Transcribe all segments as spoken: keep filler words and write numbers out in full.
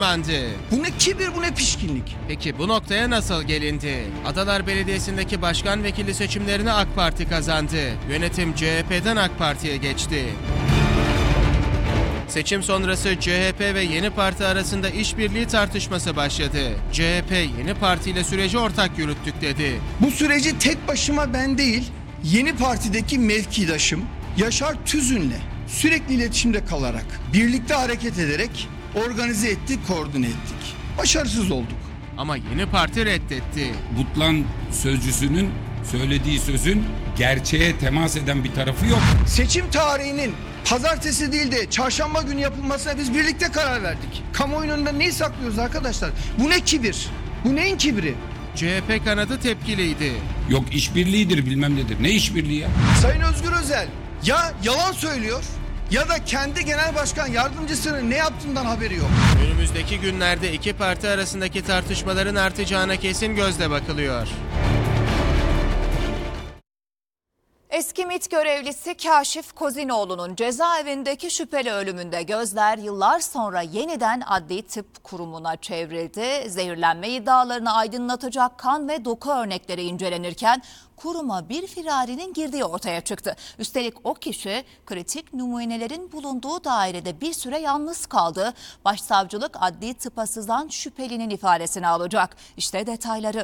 bandı. Bu ne kibir, bu ne pişkinlik. Peki bu noktaya nasıl gelindi? Adalar Belediyesi'ndeki başkan vekili seçimlerini AK Parti kazandı. Yönetim C H P'den AK Parti'ye geçti. Seçim sonrası C H P ve Yeni Parti arasında işbirliği tartışması başladı. C H P Yeni Parti ile süreci ortak yürüttük dedi. Bu süreci tek başıma ben değil, Yeni Parti'deki mevkidaşım Yaşar Tüzün'le sürekli iletişimde kalarak, birlikte hareket ederek organize ettik, koordine ettik. Başarısız olduk. Ama Yeni Parti reddetti. Butlan sözcüsünün söylediği sözün gerçeğe temas eden bir tarafı yok. Seçim tarihinin pazartesi değil de çarşamba günü yapılmasına biz birlikte karar verdik. Kamuoyunun önünde neyi saklıyoruz arkadaşlar? Bu ne kibir? Bu neyin kibri? C H P kanadı tepkiliydi. Yok işbirliğidir bilmem nedir. Ne işbirliği ya? Sayın Özgür Özel ya yalan söylüyor ya da kendi genel başkan yardımcısının ne yaptığından haberi yok. Önümüzdeki günlerde iki parti arasındaki tartışmaların artacağına kesin gözle bakılıyor. Eski MİT görevlisi Kaşif Kozinoğlu'nun cezaevindeki şüpheli ölümünde gözler yıllar sonra yeniden Adli Tıp Kurumu'na çevrildi. Zehirlenme iddialarını aydınlatacak kan ve doku örnekleri incelenirken kuruma bir firarinin girdiği ortaya çıktı. Üstelik o kişi kritik numunelerin bulunduğu dairede bir süre yalnız kaldı. Başsavcılık adli tıpa sızan şüphelinin ifadesini alacak. İşte detayları.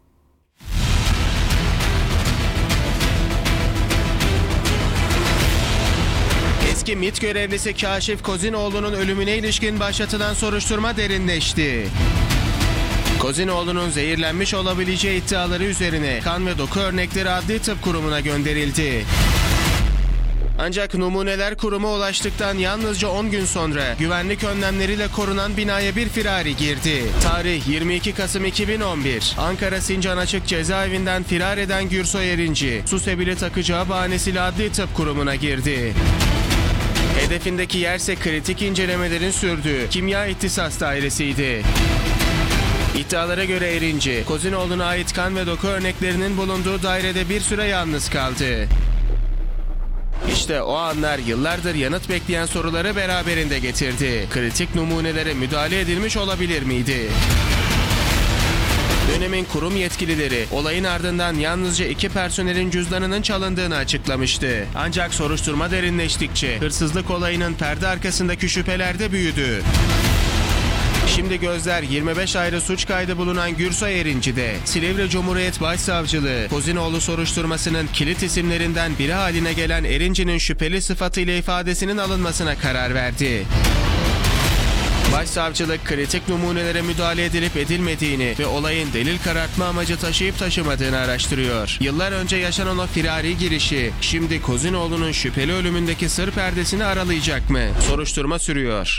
Eski MİT görevlisi Kaşif Kozinoğlu'nun ölümüne ilişkin başlatılan soruşturma derinleşti. Kozinoğlu'nun zehirlenmiş olabileceği iddiaları üzerine kan ve doku örnekleri Adli Tıp Kurumu'na gönderildi. Ancak numuneler kuruma ulaştıktan yalnızca on gün sonra güvenlik önlemleriyle korunan binaya bir firari girdi. Tarih yirmi iki Kasım iki bin on bir. Ankara Sincan Açık Cezaevinden firar eden Gürsoy Erinci, su sebili takacağı bahanesiyle Adli Tıp Kurumu'na girdi. Hedefindeki yerse kritik incelemelerin sürdüğü Kimya İhtisas Dairesi'ydi. İddialara göre Erinci, Kozinoğlu'na ait kan ve doku örneklerinin bulunduğu dairede bir süre yalnız kaldı. İşte o anlar yıllardır yanıt bekleyen soruları beraberinde getirdi. Kritik numunelere müdahale edilmiş olabilir miydi? Dönemin kurum yetkilileri olayın ardından yalnızca iki personelin cüzdanının çalındığını açıklamıştı. Ancak soruşturma derinleştikçe hırsızlık olayının perde arkasındaki şüpheler de büyüdü. Şimdi gözler yirmi beş ayrı suç kaydı bulunan Gürsoy Erinci'de. Silivri Cumhuriyet Başsavcılığı, Kozinoğlu soruşturmasının kilit isimlerinden biri haline gelen Erinci'nin şüpheli sıfatıyla ifadesinin alınmasına karar verdi. Başsavcılık kritik numunelere müdahale edilip edilmediğini ve olayın delil karartma amacı taşıyıp taşımadığını araştırıyor. Yıllar önce yaşanan o firari girişi şimdi Kozinoğlu'nun şüpheli ölümündeki sır perdesini aralayacak mı? Soruşturma sürüyor.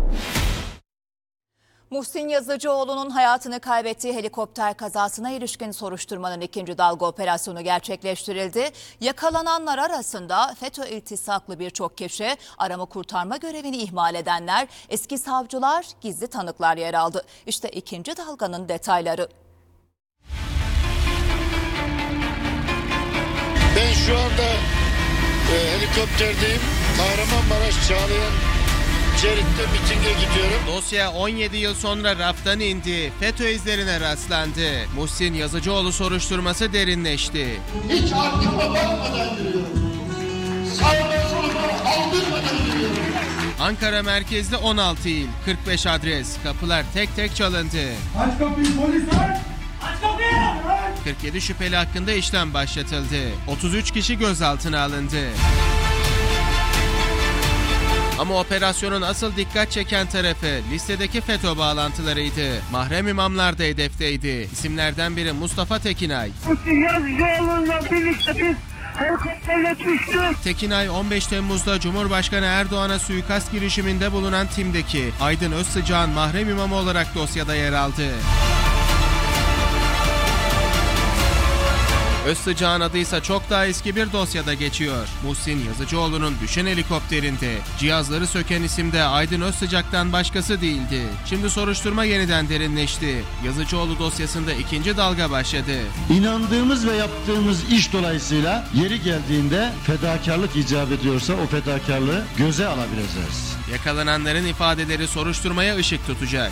Muhsin Yazıcıoğlu'nun hayatını kaybettiği helikopter kazasına ilişkin soruşturmanın ikinci dalga operasyonu gerçekleştirildi. Yakalananlar arasında FETÖ iltisaklı birçok kişi, arama kurtarma görevini ihmal edenler, eski savcılar, gizli tanıklar yer aldı. İşte ikinci dalganın detayları. Ben şu anda e, helikopterdeyim. Kahramanmaraş Çağlayan Cerit'te mitinge gidiyorum. Dosya on yedi yıl sonra raftan indi. FETÖ izlerine rastlandı. Muhsin Yazıcıoğlu soruşturması derinleşti. Hiç arkama bakmadan yürüyorum. Sağıma soluma aldırmadan yürüyorum. Ankara merkezli on altı il, kırk beş adres, kapılar tek tek çalındı. Aç kapıyı polisler! Aç kapıyı! kırk yedi şüpheli hakkında işlem başlatıldı. otuz üç kişi gözaltına alındı. Ama operasyonun asıl dikkat çeken tarafı listedeki FETÖ bağlantılarıydı. Mahrem imamlar da hedefteydi. İsimlerden biri Mustafa Tekinay. Muhsin Yazıcıoğlu'yla birlikte biz helikopterle düştük. Tekinay on beş Temmuz'da Cumhurbaşkanı Erdoğan'a suikast girişiminde bulunan timdeki Aydın Özsıcak'ın mahrem imamı olarak dosyada yer aldı. Özsıcak'ın adıysa çok daha eski bir dosyada geçiyor. Muhsin Yazıcıoğlu'nun düşen helikopterinde cihazları söken isim de Aydın Özsıcak'tan başkası değildi. Şimdi soruşturma yeniden derinleşti. Yazıcıoğlu dosyasında ikinci dalga başladı. İnandığımız ve yaptığımız iş dolayısıyla yeri geldiğinde fedakarlık icap ediyorsa o fedakarlığı göze alabileceğiz. Yakalananların ifadeleri soruşturmaya ışık tutacak.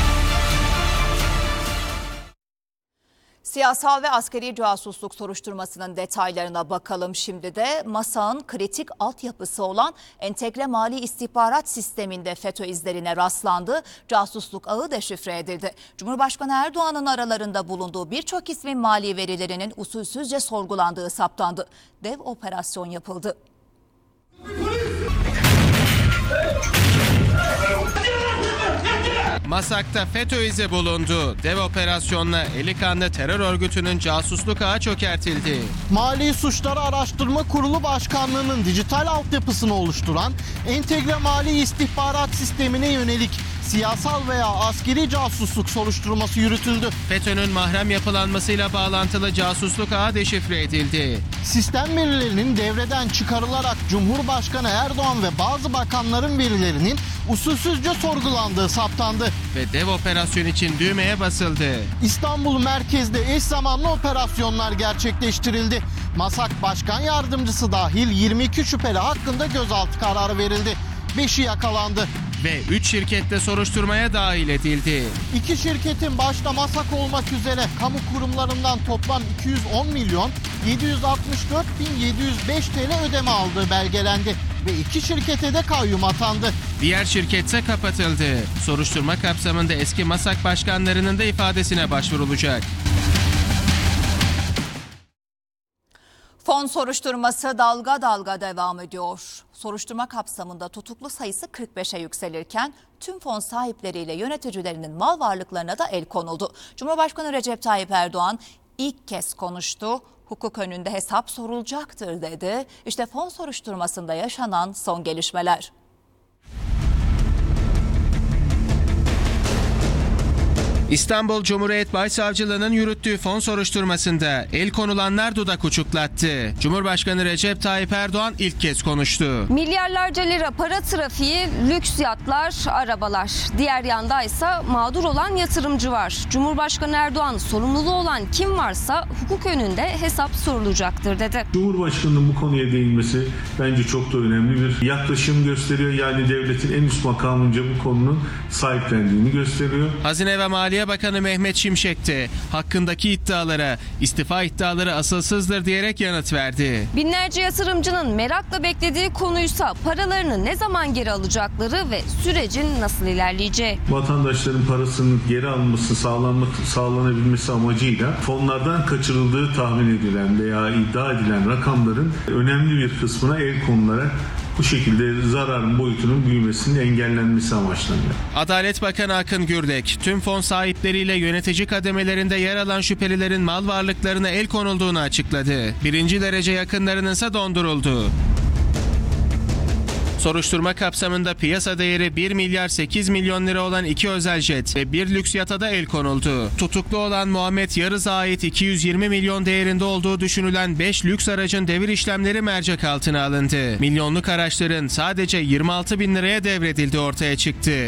Siyasal ve askeri casusluk soruşturmasının detaylarına bakalım şimdi de. MASAK'ın kritik altyapısı olan Entegre Mali İstihbarat Sistemi'nde FETÖ izlerine rastlandı. Casusluk ağı deşifre edildi. Cumhurbaşkanı Erdoğan'ın aralarında bulunduğu birçok ismin mali verilerinin usulsüzce sorgulandığı saptandı. Dev operasyon yapıldı. MASAK'ta FETÖ izi bulundu. Dev operasyonla eli kanlı terör örgütünün casusluk ağı çökertildi. Mali Suçları Araştırma Kurulu Başkanlığı'nın dijital altyapısını oluşturan Entegre Mali İstihbarat Sistemi'ne yönelik siyasal veya askeri casusluk soruşturması yürütüldü. FETÖ'nün mahrem yapılanmasıyla bağlantılı casusluk ağı deşifre edildi. Sistem verilerinin devreden çıkarılarak Cumhurbaşkanı Erdoğan ve bazı bakanların verilerinin usulsüzce sorgulandığı saptandı. Ve dev operasyon için düğmeye basıldı. İstanbul merkezde eş zamanlı operasyonlar gerçekleştirildi. MASAK Başkan Yardımcısı dahil yirmi iki şüpheli hakkında gözaltı kararı verildi. beşi yakalandı. Ve üç şirkette soruşturmaya dahil edildi. İki şirketin başta MASAK olmak üzere kamu kurumlarından toplam iki yüz on milyon yedi yüz altmış dört bin yedi yüz beş T L ödeme aldığı belgelendi. Ve iki şirkete de kayyum atandı. Diğer şirketse kapatıldı. Soruşturma kapsamında eski MASAK başkanlarının da ifadesine başvurulacak. Fon soruşturması dalga dalga devam ediyor. Soruşturma kapsamında tutuklu sayısı kırk beşe yükselirken tüm fon sahipleriyle yöneticilerinin mal varlıklarına da el konuldu. Cumhurbaşkanı Recep Tayyip Erdoğan ilk kez konuştu. Hukuk önünde hesap sorulacaktır dedi. İşte fon soruşturmasında yaşanan son gelişmeler. İstanbul Cumhuriyet Başsavcılığı'nın yürüttüğü fon soruşturmasında el konulanlar dudak uçuklattı. Cumhurbaşkanı Recep Tayyip Erdoğan ilk kez konuştu. Milyarlarca lira para trafiği, lüks yatlar, arabalar. Diğer yanda ise mağdur olan yatırımcı var. Cumhurbaşkanı Erdoğan sorumluluğu olan kim varsa hukuk önünde hesap sorulacaktır dedi. Cumhurbaşkanının bu konuya değinmesi bence çok da önemli bir yaklaşım gösteriyor. Yani devletin en üst makamınca bu konunun sahiplendiğini gösteriyor. Hazine ve Maliye Bakanı Mehmet Şimşek de hakkındaki iddialara, istifa iddiaları asılsızdır diyerek yanıt verdi. Binlerce yatırımcının merakla beklediği konuysa paralarını ne zaman geri alacakları ve sürecin nasıl ilerleyeceği. Vatandaşların parasının geri alınması, sağlanmak, sağlanabilmesi amacıyla fonlardan kaçırıldığı tahmin edilen veya iddia edilen rakamların önemli bir kısmına el konularak bu şekilde zararın boyutunun büyümesinin engellenmesi amaçlanıyor. Adalet Bakanı Akın Gürdek, tüm fon sahipleriyle yönetici kademelerinde yer alan şüphelilerin mal varlıklarına el konulduğunu açıkladı. Birinci derece yakınlarının ise donduruldu. Soruşturma kapsamında piyasa değeri bir milyar sekiz milyon lira olan iki özel jet ve bir lüks yata da el konuldu. Tutuklu olan Muhammed Yarız'a ait iki yüz yirmi milyon değerinde olduğu düşünülen beş lüks aracın devir işlemleri mercek altına alındı. Milyonluk araçların sadece yirmi altı bin liraya devredildiği ortaya çıktı.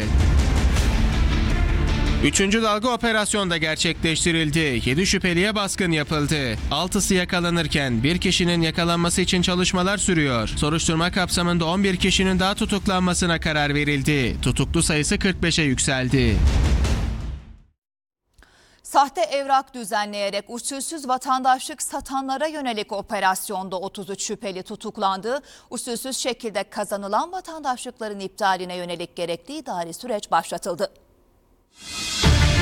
Üçüncü dalga operasyonda gerçekleştirildi. Yedi şüpheliye baskın yapıldı. Altısı yakalanırken bir kişinin yakalanması için çalışmalar sürüyor. Soruşturma kapsamında on bir kişinin daha tutuklanmasına karar verildi. Tutuklu sayısı kırk beşe yükseldi. Sahte evrak düzenleyerek usulsüz vatandaşlık satanlara yönelik operasyonda otuz üç şüpheli tutuklandı. Usulsüz şekilde kazanılan vatandaşlıkların iptaline yönelik gerekli idari süreç başlatıldı.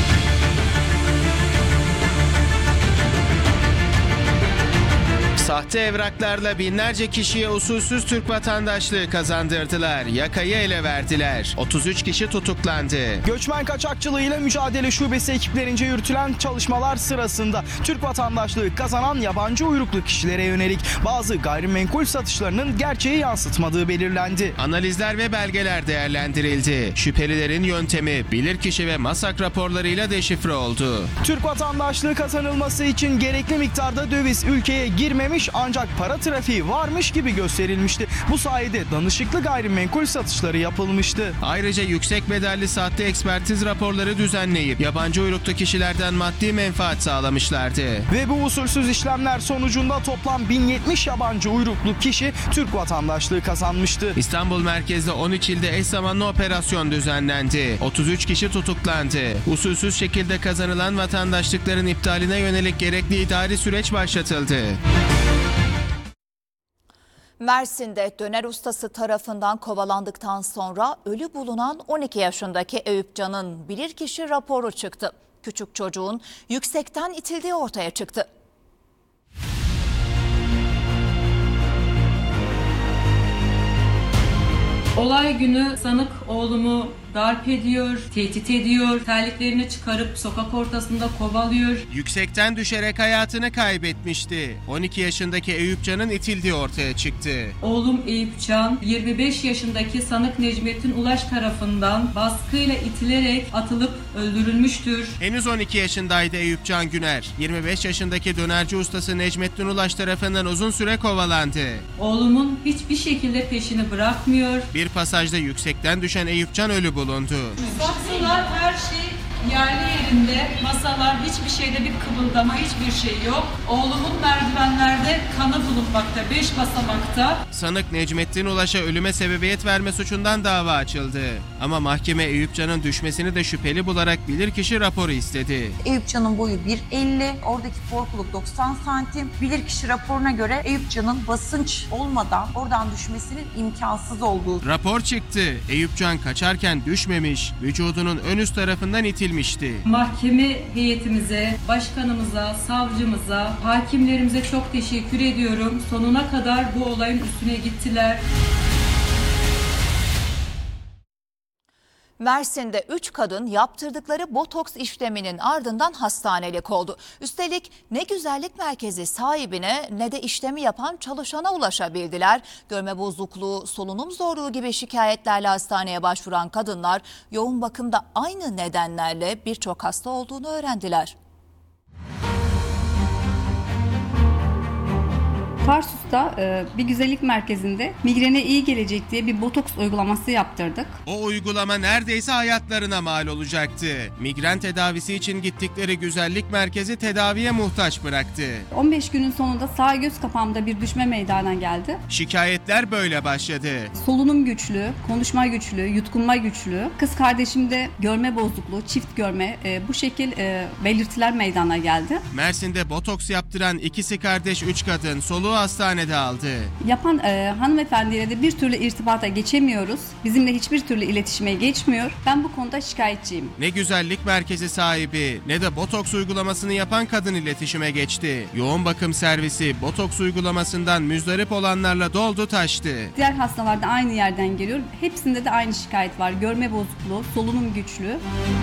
Sahte Sahte evraklarla binlerce kişiye usulsüz Türk vatandaşlığı kazandırdılar. Yakayı ele verdiler. otuz üç kişi tutuklandı. Göçmen kaçakçılığıyla mücadele şubesi ekiplerince yürütülen çalışmalar sırasında Türk vatandaşlığı kazanan yabancı uyruklu kişilere yönelik bazı gayrimenkul satışlarının gerçeği yansıtmadığı belirlendi. Analizler ve belgeler değerlendirildi. Şüphelilerin yöntemi bilirkişi ve MASAK raporlarıyla deşifre oldu. Türk vatandaşlığı kazanılması için gerekli miktarda döviz ülkeye girmemiş ancak para trafiği varmış gibi gösterilmişti. Bu sayede danışıklı gayrimenkul satışları yapılmıştı. Ayrıca yüksek bedelli sahte ekspertiz raporları düzenleyip yabancı uyruklu kişilerden maddi menfaat sağlamışlardı. Ve bu usulsüz işlemler sonucunda toplam bin yetmiş yabancı uyruklu kişi Türk vatandaşlığı kazanmıştı. İstanbul merkezde on üç ilde eş zamanlı operasyon düzenlendi. otuz üç kişi tutuklandı. Usulsüz şekilde kazanılan vatandaşlıkların iptaline yönelik gerekli idari süreç başlatıldı. Mersin'de döner ustası tarafından kovalandıktan sonra ölü bulunan on iki yaşındaki Eyüp Can'ın bilirkişi raporu çıktı. Küçük çocuğun yüksekten itildiği ortaya çıktı. Olay günü sanık oğlumu darp ediyor, tehdit ediyor, terliklerini çıkarıp sokak ortasında kovalıyor. Yüksekten düşerek hayatını kaybetmişti. on iki yaşındaki Eyüp Can'ın itildiği ortaya çıktı. Oğlum Eyüp Can, yirmi beş yaşındaki sanık Necmettin Ulaş tarafından baskıyla itilerek atılıp öldürülmüştür. Henüz on iki yaşındaydı Eyüp Can Güner. yirmi beş yaşındaki dönerci ustası Necmettin Ulaş tarafından uzun süre kovalandı. Oğlumun hiçbir şekilde peşini bırakmıyor. Bir pasajda yüksekten düşen Eyüp Can ölü bulundu. Saksılar, her şey yerli yerinde, masalar, hiçbir şeyde bir kıvıldama, hiçbir şey yok. Oğlumun merdivenlerde kanı bulunmakta, beş basamakta. Sanık Necmettin Ulaş'a ölüme sebebiyet verme suçundan dava açıldı. Ama mahkeme Eyüp Can'ın düşmesini de şüpheli bularak bilirkişi raporu istedi. Eyüp Can'ın boyu bir elli, oradaki korkuluk doksan santim. Bilirkişi raporuna göre Eyüp Can'ın basınç olmadan oradan düşmesinin imkansız olduğu. Rapor çıktı. Eyüp Can kaçarken düşmemiş, vücudunun ön üst tarafından itilmişti. Mahkeme heyetimize, başkanımıza, savcımıza, hakimlerimize çok teşekkür ediyorum. Sonuna kadar bu olayın üstüne gittiler. Mersin'de üç kadın yaptırdıkları botoks işleminin ardından hastanelik oldu. Üstelik ne güzellik merkezi sahibine ne de işlemi yapan çalışana ulaşabildiler. Görme bozukluğu, solunum zorluğu gibi şikayetlerle hastaneye başvuran kadınlar yoğun bakımda aynı nedenlerle birçok hasta olduğunu öğrendiler. Tarsus'ta bir güzellik merkezinde migrene iyi gelecek diye bir botoks uygulaması yaptırdık. O uygulama neredeyse hayatlarına mal olacaktı. Migren tedavisi için gittikleri güzellik merkezi tedaviye muhtaç bıraktı. on beş günün sonunda sağ göz kapağımda bir düşme meydana geldi. Şikayetler böyle başladı. Solunum güçlü, konuşma güçlü, yutkunma güçlü. Kız kardeşimde görme bozukluğu, çift görme, bu şekil belirtiler meydana geldi. Mersin'de botoks yaptıran ikisi kardeş üç kadın soluğu hastanede aldı. Yapan e, hanımefendiyle de bir türlü irtibata geçemiyoruz. Bizimle hiçbir türlü iletişime geçmiyor. Ben bu konuda şikayetçiyim. Ne güzellik merkezi sahibi ne de botoks uygulamasını yapan kadın iletişime geçti. Yoğun bakım servisi botoks uygulamasından müzdarip olanlarla doldu taştı. Diğer hastalar da aynı yerden geliyor. Hepsinde de aynı şikayet var. Görme bozukluğu, solunum güçlü.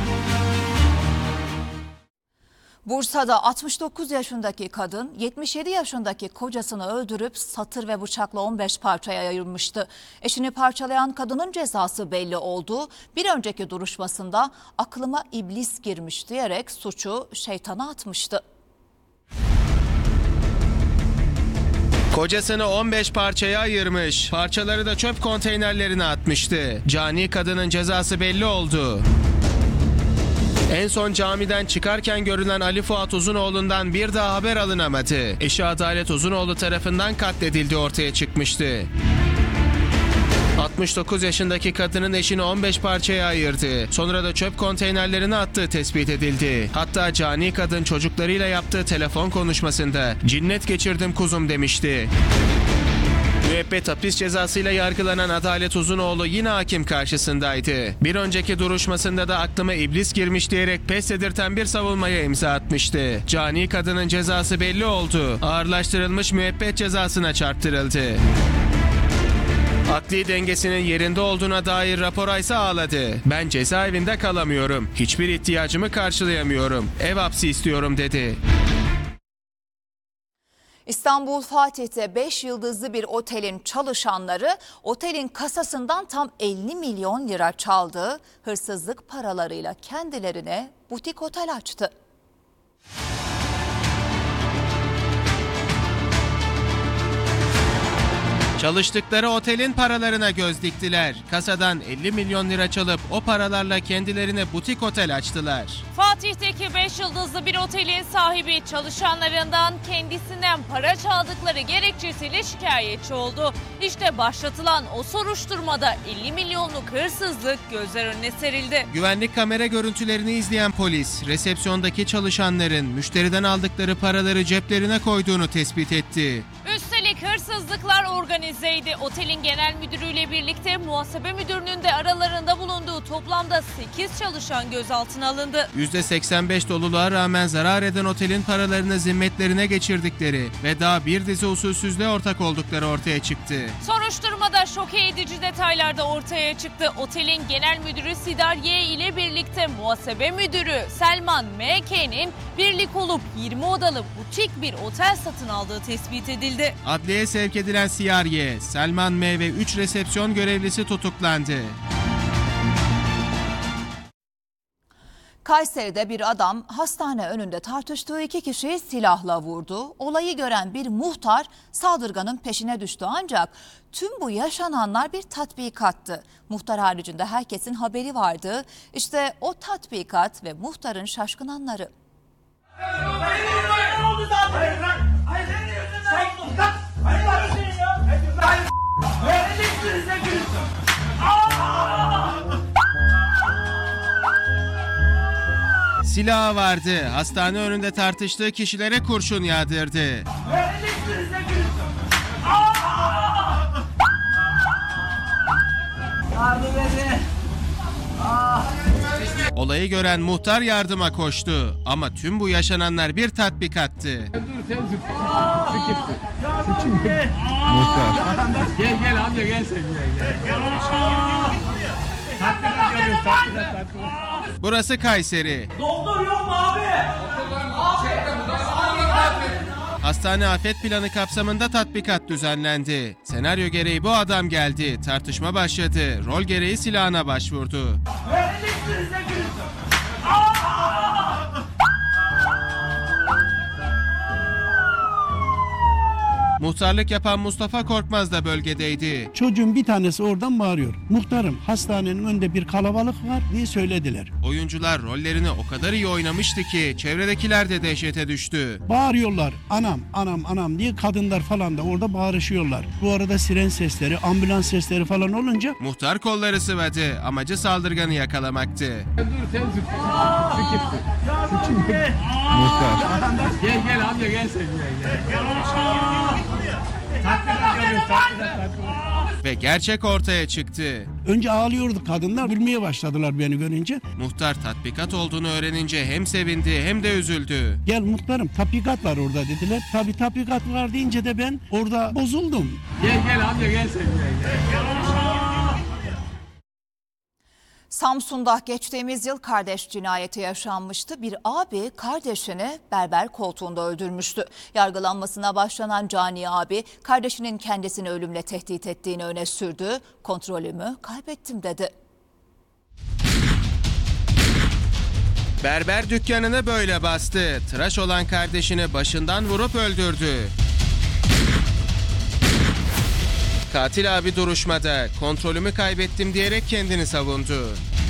Bursa'da altmış dokuz yaşındaki kadın yetmiş yedi yaşındaki kocasını öldürüp satır ve bıçakla on beş parçaya ayırmıştı. Eşini parçalayan kadının cezası belli oldu. Bir önceki duruşmasında aklıma iblis girmiş diyerek suçu şeytana atmıştı. Kocasını on beş parçaya ayırmış, parçaları da çöp konteynerlerine atmıştı. Cani kadının cezası belli oldu. En son camiden çıkarken görülen Ali Fuat Uzunoğlu'ndan bir daha haber alınamadı. Eşi Adalet Uzunoğlu tarafından katledildiği ortaya çıkmıştı. altmış dokuz yaşındaki kadının eşini on beş parçaya ayırdı. Sonra da çöp konteynerlerine attığı tespit edildi. Hatta cani kadın çocuklarıyla yaptığı telefon konuşmasında "Cinnet geçirdim kuzum" demişti. Müebbet hapis cezasıyla yargılanan Adalet Uzunoğlu yine hakim karşısındaydı. Bir önceki duruşmasında da aklıma iblis girmiş diyerek pes dedirten bir savunmaya imza atmıştı. Cani kadının cezası belli oldu. Ağırlaştırılmış müebbet cezasına çarptırıldı. Akli dengesinin yerinde olduğuna dair rapora ise ağladı. Ben cezaevinde kalamıyorum. Hiçbir ihtiyacımı karşılayamıyorum. Ev hapsi istiyorum dedi. İstanbul Fatih'te beş yıldızlı bir otelin çalışanları otelin kasasından tam elli milyon lira çaldı. Hırsızlık paralarıyla kendilerine butik otel açtı. Çalıştıkları otelin paralarına göz diktiler. Kasadan elli milyon lira çalıp o paralarla kendilerine butik otel açtılar. Fatih'teki beş yıldızlı bir otelin sahibi çalışanlarından kendisinden para çaldıkları gerekçesiyle şikayetçi oldu. İşte başlatılan o soruşturmada elli milyonluk hırsızlık gözler önüne serildi. Güvenlik kamera görüntülerini izleyen polis, resepsiyondaki çalışanların müşteriden aldıkları paraları ceplerine koyduğunu tespit etti. Üstelik hırsızlıklar organizeydi. Otelin genel müdürüyle birlikte muhasebe müdürünün de aralarında bulunduğu toplamda sekiz çalışan gözaltına alındı. yüzde seksen beş doluluğa rağmen zarar eden otelin paralarını zimmetlerine geçirdikleri ve daha bir dizi usulsüzlüğe ortak oldukları ortaya çıktı. Soruşturmada şok edici detaylar da ortaya çıktı. Otelin genel müdürü Sidar Y ile birlikte muhasebe müdürü Selman M K'nin birlik olup yirmi odalı butik bir otel satın aldığı tespit edildi. Adliyeye sevk edilen Sidar Y, Selman M ve üç resepsiyon görevlisi tutuklandı. Kayseri'de bir adam hastane önünde tartıştığı iki kişiyi silahla vurdu. Olayı gören bir muhtar saldırganın peşine düştü ancak tüm bu yaşananlar bir tatbikattı. Muhtar haricinde herkesin haberi vardı. İşte o tatbikat ve muhtarın şaşkın anları. Silahı vardı. Hastane önünde tartıştığı kişilere kurşun yağdırdı. Olayı gören muhtar yardıma koştu. Ama tüm bu yaşananlar bir tatbikattı. Gel gel amca gel sen gel. Burası Kayseri. Doktor yok mu abi? Hastane afet planı kapsamında tatbikat düzenlendi. Senaryo gereği bu adam geldi. Tartışma başladı. Rol gereği silahına başvurdu. Muhtarlık yapan Mustafa Korkmaz da bölgedeydi. Çocuğun bir tanesi oradan bağırıyor. Muhtarım, hastanenin önünde bir kalabalık var diye söylediler. Oyuncular rollerini o kadar iyi oynamıştı ki çevredekiler de dehşete düştü. Bağırıyorlar. Anam, anam, anam diye kadınlar falan da orada bağırışıyorlar. Bu arada siren sesleri, ambulans sesleri falan olunca muhtar kolları sıvadı. Amacı saldırganı yakalamaktı. Dur sen zıp. Muhtar. Gel gel amca gel sen gel. Ve gerçek ortaya çıktı. önce ağlıyordu kadınlar, gülmeye başladılar beni görünce. Muhtar tatbikat olduğunu öğrenince hem sevindi hem de üzüldü. Gel muhtarım, tatbikat var orada dediler. Tabii tatbikat var deyince de ben orada bozuldum. Gel gel amca gel sen gel. Samsun'da geçtiğimiz yıl kardeş cinayeti yaşanmıştı. Bir abi kardeşini berber koltuğunda öldürmüştü. Yargılanmasına başlanan Cani abi kardeşinin kendisini ölümle tehdit ettiğini öne sürdü. Kontrolümü kaybettim dedi. Berber dükkanını böyle bastı. Tıraş olan kardeşini başından vurup öldürdü. Katil abi duruşmada kontrolümü kaybettim diyerek kendini savundu.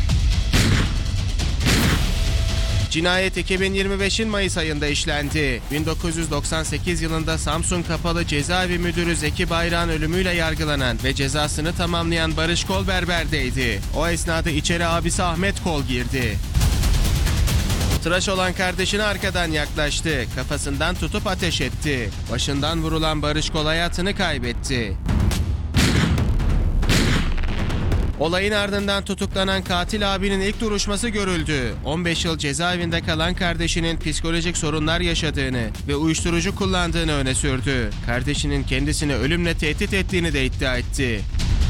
Cinayet iki bin yirmi beşin Mayıs ayında işlendi. bin dokuz yüz doksan sekiz yılında Samsun Kapalı Cezaevi Müdürü Zeki Bayrak'ın ölümüyle yargılanan ve cezasını tamamlayan Barış Kol berberdeydi. O esnada içeri abisi Ahmet Kol girdi. Tıraş olan kardeşine arkadan yaklaştı. Kafasından tutup ateş etti. Başından vurulan Barış Kol hayatını kaybetti. Olayın ardından tutuklanan katil abinin ilk duruşması görüldü. on beş yıl cezaevinde kalan kardeşinin psikolojik sorunlar yaşadığını ve uyuşturucu kullandığını öne sürdü. Kardeşinin kendisini ölümle tehdit ettiğini de iddia etti.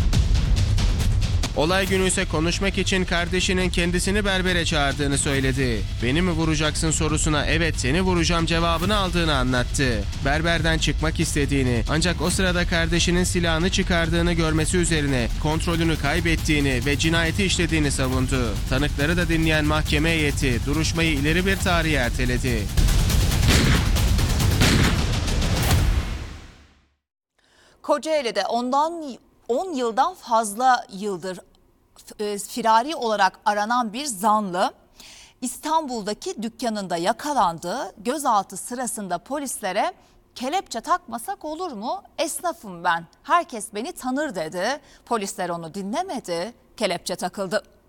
Olay günü ise konuşmak için kardeşinin kendisini berbere çağırdığını söyledi. Beni mi vuracaksın sorusuna evet seni vuracağım cevabını aldığını anlattı. Berberden çıkmak istediğini ancak o sırada kardeşinin silahını çıkardığını görmesi üzerine kontrolünü kaybettiğini ve cinayeti işlediğini savundu. Tanıkları da dinleyen mahkeme heyeti duruşmayı ileri bir tarihe erteledi. Kocaeli'de ondan on yıldan fazla yıldır firari olarak aranan bir zanlı İstanbul'daki dükkanında yakalandı. Gözaltı sırasında polislere kelepçe takmasak olur mu? Esnafım ben. Herkes beni tanır dedi. Polisler onu dinlemedi. Kelepçe takıldı.